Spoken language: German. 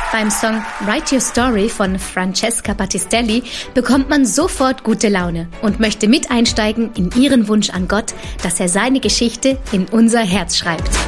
Beim Song Write Your Story von Francesca Battistelli bekommt man sofort gute Laune und möchte mit einsteigen in ihren Wunsch an Gott, dass er seine Geschichte in unser Herz schreibt.